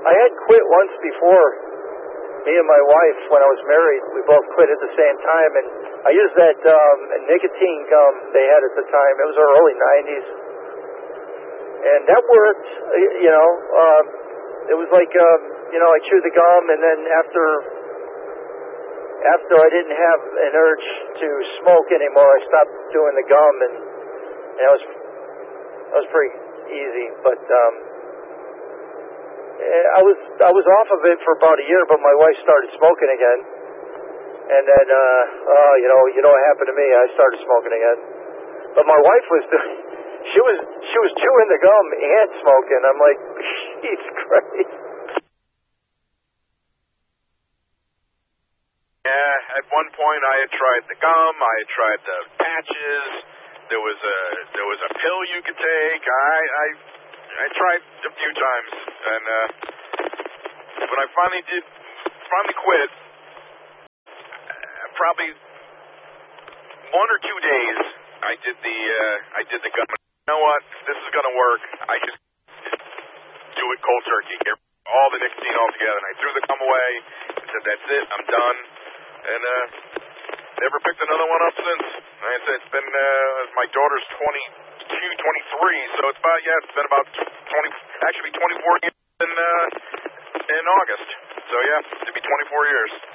I had quit once before. Me and my wife, when I was married, we both quit at the same time, and I used that nicotine gum they had at the time. It was the early 90s. And that worked, you know. It was like, you know, I chewed the gum, and then after I didn't have an urge to smoke anymore, I stopped doing the gum, and that was pretty easy. But I was off of it for about a year, but my wife started smoking again, and then you know what happened to me? I started smoking again. But my wife was she was chewing the gum and smoking. I'm like, Jesus Christ. Yeah, at one point I had tried the gum, I had tried the patches. There was a pill you could take. I tried a few times, and when I finally quit, probably 1 or 2 days, I did the gum. You know what? This is gonna work. I just do it cold turkey. Get all the nicotine altogether, and I threw the gum away and said, "That's it. I'm done." And never picked another one up since. Like I said, it's been my daughter's 22, 23, so it's been about 24 years in August. So yeah, it'll be 24 years.